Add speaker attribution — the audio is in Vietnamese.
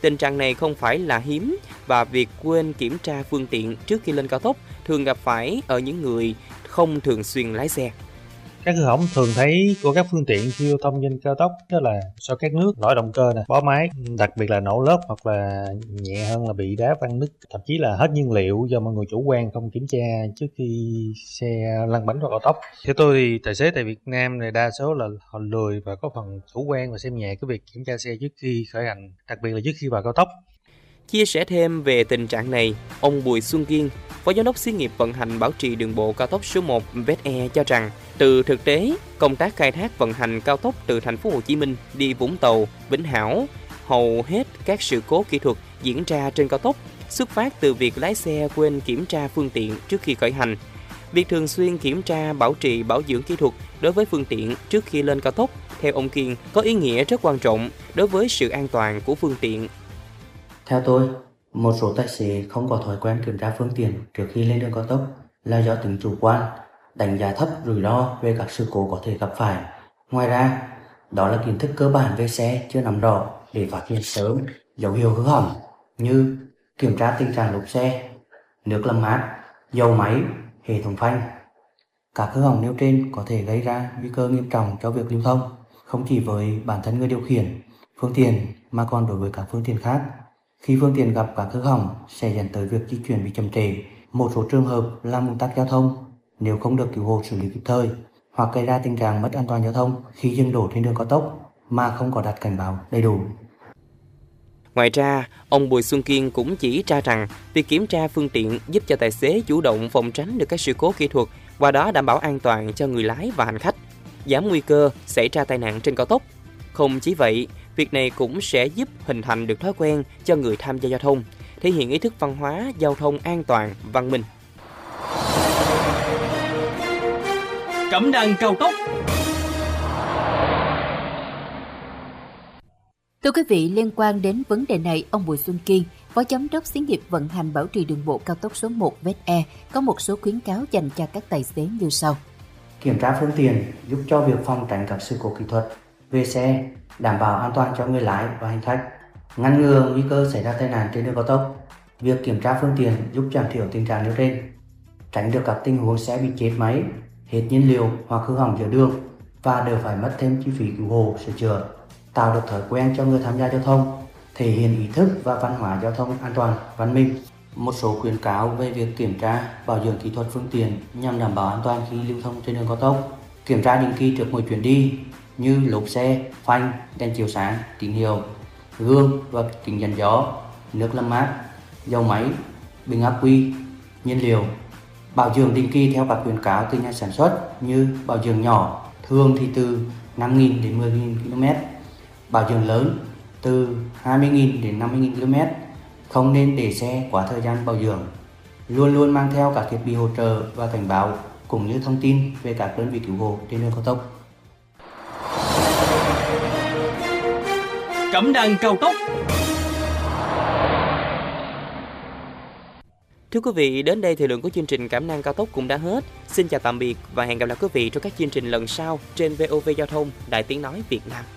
Speaker 1: Tình trạng này không phải là hiếm và việc quên kiểm tra phương tiện trước khi lên cao tốc thường gặp phải ở những người không thường xuyên lái xe.
Speaker 2: Các hư hỏng thường thấy của các phương tiện khi lưu thông trên cao tốc đó là do các nước, lỗi động cơ, bó máy, đặc biệt là nổ lốp, hoặc là nhẹ hơn là bị đá văng nứt, thậm chí là hết nhiên liệu do mọi người chủ quan không kiểm tra trước khi xe lăn bánh vào cao tốc. Theo tôi thì tài xế tại Việt Nam này đa số là họ lười và có phần chủ quan và xem nhẹ cái việc kiểm tra xe trước khi khởi hành, đặc biệt là trước khi vào cao tốc.
Speaker 1: Chia sẻ thêm về tình trạng này, ông Bùi Xuân Kiên, Phó Giám đốc Xí nghiệp vận hành bảo trì đường bộ cao tốc số 1 VSE cho rằng, từ thực tế, công tác khai thác vận hành cao tốc từ thành phố Hồ Chí Minh đi Vũng Tàu, Vĩnh Hảo, hầu hết các sự cố kỹ thuật diễn ra trên cao tốc xuất phát từ việc lái xe quên kiểm tra phương tiện trước khi khởi hành. Việc thường xuyên kiểm tra bảo trì bảo dưỡng kỹ thuật đối với phương tiện trước khi lên cao tốc, theo ông Kiên, có ý nghĩa rất quan trọng đối với sự an toàn của phương tiện.
Speaker 3: Theo tôi, một số tài xế không có thói quen kiểm tra phương tiện trước khi lên đường cao tốc là do tính chủ quan, đánh giá thấp rủi ro về các sự cố có thể gặp phải. Ngoài ra, đó là kiến thức cơ bản về xe chưa nắm rõ để phát hiện sớm dấu hiệu hư hỏng như kiểm tra tình trạng lốp xe, nước làm mát, dầu máy, hệ thống phanh. Các hư hỏng nêu trên có thể gây ra nguy cơ nghiêm trọng cho việc lưu thông, không chỉ với bản thân người điều khiển phương tiện mà còn đối với các phương tiện khác. Khi phương tiện gặp các hư hỏng sẽ dẫn tới việc di chuyển bị chậm trễ, một số trường hợp làm ùn tắc giao thông nếu không được cứu hộ xử lý kịp thời, hoặc gây ra tình trạng mất an toàn giao thông khi dừng đỗ trên đường cao tốc mà không có đặt cảnh báo đầy đủ.
Speaker 1: Ngoài ra, ông Bùi Xuân Kiên cũng chỉ ra rằng việc kiểm tra phương tiện giúp cho tài xế chủ động phòng tránh được các sự cố kỹ thuật, qua đó đảm bảo an toàn cho người lái và hành khách, giảm nguy cơ xảy ra tai nạn trên cao tốc. Không chỉ vậy, việc này cũng sẽ giúp hình thành được thói quen cho người tham gia giao thông, thể hiện ý thức văn hóa giao thông an toàn, văn minh.
Speaker 4: Cẩm nang cao tốc.
Speaker 5: Thưa quý vị, liên quan đến vấn đề này, ông Bùi Xuân Kiên, Phó Giám đốc Xí nghiệp vận hành bảo trì đường bộ cao tốc số 1 VSE, có một số khuyến cáo dành cho các tài xế như sau.
Speaker 3: Kiểm tra phương tiện giúp cho việc phòng tránh các sự cố kỹ thuật về xe, đảm bảo an toàn cho người lái và hành khách, ngăn ngừa nguy cơ xảy ra tai nạn trên đường cao tốc. Việc kiểm tra phương tiện giúp giảm thiểu tình trạng nêu trên, tránh được các tình huống xe bị chết máy, hết nhiên liệu hoặc hư hỏng giữa đường và đỡ phải mất thêm chi phí cứu hộ sửa chữa, tạo được thói quen cho người tham gia giao thông, thể hiện ý thức và văn hóa giao thông an toàn, văn minh. Một số khuyến cáo về việc kiểm tra bảo dưỡng kỹ thuật phương tiện nhằm đảm bảo an toàn khi lưu thông trên đường cao tốc. Kiểm tra định kỳ trước mỗi chuyến đi như lốp xe, phanh, đèn chiếu sáng, tín hiệu, gương và kính chắn gió, nước làm mát, dầu máy, bình ắc quy, nhiên liệu. Bảo dưỡng định kỳ theo các khuyến cáo từ nhà sản xuất như bảo dưỡng nhỏ thường thì từ 5.000 đến 10.000 km, bảo dưỡng lớn từ 20.000 đến 50.000 km. Không nên để xe quá thời gian bảo dưỡng. Luôn luôn mang theo các thiết bị hỗ trợ và cảnh báo cũng như thông tin về các đơn vị cứu hộ trên đường cao tốc.
Speaker 4: Cẩm nang cao tốc.
Speaker 1: Thưa quý vị, đến đây thời lượng của chương trình Cẩm nang cao tốc cũng đã hết. Xin chào tạm biệt và hẹn gặp lại quý vị trong các chương trình lần sau trên VOV Giao thông, Đài Tiếng nói Việt Nam.